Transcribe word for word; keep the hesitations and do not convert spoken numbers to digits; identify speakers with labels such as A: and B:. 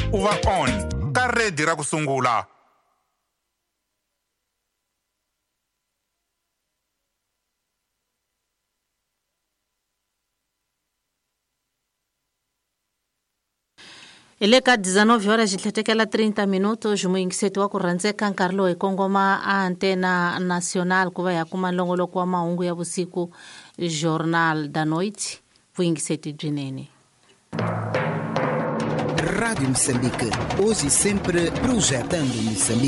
A: u va on ka redi ra ku sungula.
B: Ile ka dezenove horas jitletekela trinta minutos muingiseti wa kurandzeka nkarhi lowu hi kongoma a antena nacional ku va ya kuma nlongoloko wa mahungu ya vusiku Journal da Noite vuingiseti byinene.
C: Rádio Moçambique, hoje e sempre projetando Moçambique.